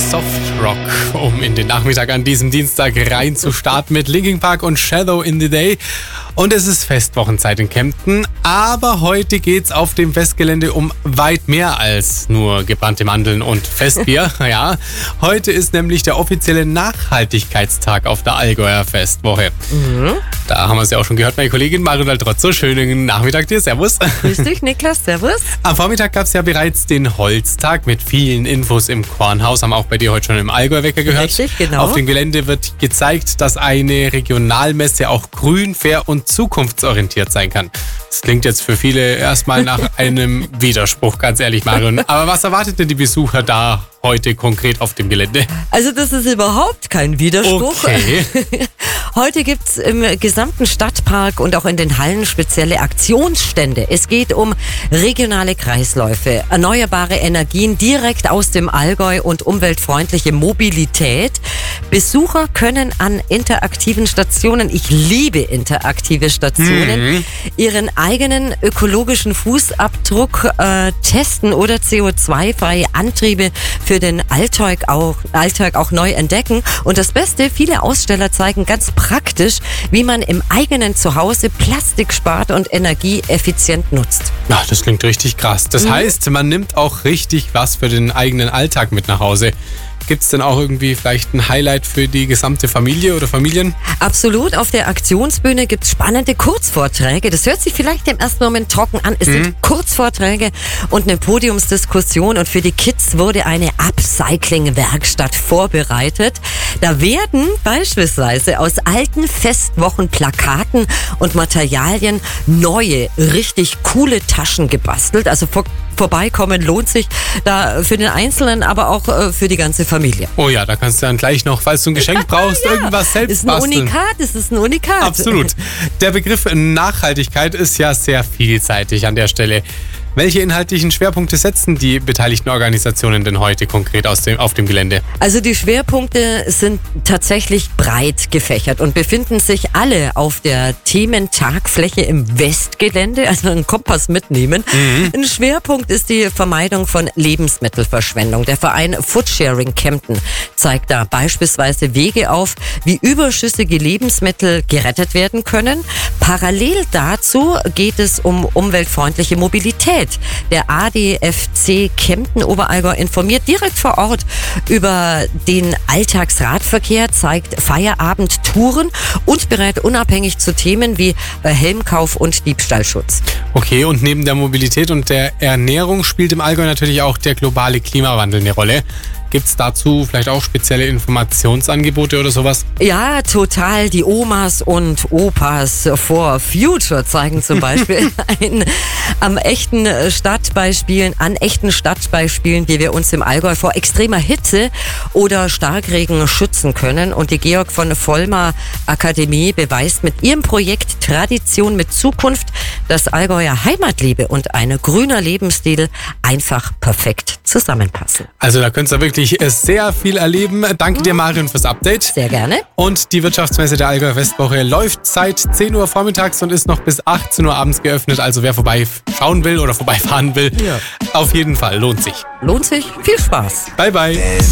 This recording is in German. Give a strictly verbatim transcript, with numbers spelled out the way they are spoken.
Softrock, um in den Nachmittag an diesem Dienstag rein zu starten mit Linkin Park und Shadow in the Day. Und es ist Festwochenzeit in Kempten, aber heute geht's auf dem Festgelände um weit mehr als nur gebrannte Mandeln und Festbier. Ja, heute ist nämlich der offizielle Nachhaltigkeitstag auf der Allgäuer Festwoche. Mhm. Da haben wir es ja auch schon gehört, meine Kollegin Marion Altrozzo. Schönen Nachmittag dir, servus. Grüß dich, Niklas, servus. Am Vormittag gab es ja bereits den Holztag mit vielen Infos im Kornhaus. Haben wir auch bei dir heute schon im Allgäu-Wecker gehört. Richtig, genau. Auf dem Gelände wird gezeigt, dass eine Regionalmesse auch grün, fair und zukunftsorientiert sein kann. Das klingt jetzt für viele erstmal nach einem Widerspruch, ganz ehrlich, Marion. Aber was erwartet denn die Besucher da heute konkret auf dem Gelände? Also das ist überhaupt kein Widerspruch. Okay. Heute gibt es im gesamten Stadtpark und auch in den Hallen spezielle Aktionsstände. Es geht um regionale Kreisläufe, erneuerbare Energien direkt aus dem Allgäu und umweltfreundliche Mobilität. Besucher können an interaktiven Stationen, ich liebe interaktive Stationen, mhm. ihren eigenen ökologischen Fußabdruck äh, testen oder C O zwei freie Antriebe für den Alltag auch, Alltag auch neu entdecken. Und das Beste, viele Aussteller zeigen ganz praktisch, wie man im eigenen Zuhause Plastik spart und energieeffizient nutzt. Ja, das klingt richtig krass. Das mhm. heißt, man nimmt auch richtig was für den eigenen Alltag mit nach Hause. Gibt es denn auch irgendwie vielleicht ein Highlight für die gesamte Familie oder Familien? Absolut. Auf der Aktionsbühne gibt es spannende Kurzvorträge. Das hört sich vielleicht im ersten Moment trocken an. Es mhm. sind Kurzvorträge und eine Podiumsdiskussion. Und für die Kids wurde eine Upcycling-Werkstatt vorbereitet. Da werden beispielsweise aus alten Festwochenplakaten und Materialien neue, richtig coole Taschen gebastelt. Also vor Vorbeikommen lohnt sich da für den Einzelnen, aber auch äh, für die ganze Familie. Oh ja, da kannst du dann gleich noch, falls du ein Geschenk brauchst, ja, irgendwas selbst basteln. Ist ein Unikat, es ist ein Unikat. Absolut. Der Begriff Nachhaltigkeit ist ja sehr vielseitig an der Stelle. Welche inhaltlichen Schwerpunkte setzen die beteiligten Organisationen denn heute konkret aus dem, auf dem Gelände? Also die Schwerpunkte sind tatsächlich breit gefächert und befinden sich alle auf der Thementagfläche im Westgelände, also einen Kompass mitnehmen. Mhm. Ein Schwerpunkt ist die Vermeidung von Lebensmittelverschwendung. Der Verein Foodsharing Kempten zeigt da beispielsweise Wege auf, wie überschüssige Lebensmittel gerettet werden können. Parallel dazu geht es um umweltfreundliche Mobilität. Der A D F C Kempten Oberallgäu informiert direkt vor Ort über den Alltagsradverkehr, zeigt Feierabendtouren und berät unabhängig zu Themen wie Helmkauf und Diebstahlschutz. Okay, und neben der Mobilität und der Ernährung spielt im Allgäu natürlich auch der globale Klimawandel eine Rolle. Gibt es dazu vielleicht auch spezielle Informationsangebote oder sowas? Ja, total. Die Omas und Opas for Future zeigen zum Beispiel ein, am echten Stadtbeispielen, an echten Stadtbeispielen, wie wir uns im Allgäu vor extremer Hitze oder Starkregen schützen können. Und die Georg von Vollmar Akademie beweist mit ihrem Projekt Tradition mit Zukunft, dass Allgäuer Heimatliebe und ein grüner Lebensstil einfach perfekt zusammenpassen. Also da könntest du wirklich sehr viel erleben. Danke dir, Marion, fürs Update. Sehr gerne. Und die Wirtschaftsmesse der Allgäuer Festwoche läuft seit zehn Uhr vormittags und ist noch bis achtzehn Uhr abends geöffnet. Also wer vorbeischauen will oder vorbeifahren will, ja. Auf jeden Fall, lohnt sich. Lohnt sich. Viel Spaß. Bye, bye.